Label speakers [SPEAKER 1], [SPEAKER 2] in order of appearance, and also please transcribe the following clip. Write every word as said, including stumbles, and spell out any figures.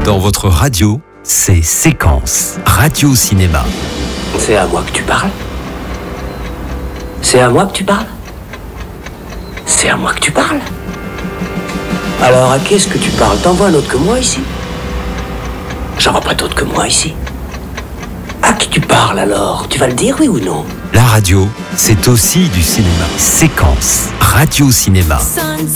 [SPEAKER 1] Dans votre radio, c'est Séquence, Radio Cinéma.
[SPEAKER 2] C'est à moi que tu parles ? C'est à moi que tu parles ? C'est à moi que tu parles ? Alors à qui est-ce que tu parles ? T'en vois un autre que moi ici ? J'en vois pas d'autre que moi ici. À qui tu parles alors ? Tu vas le dire, oui ou non ?
[SPEAKER 1] La radio, c'est aussi du cinéma. Séquence, Radio Cinéma.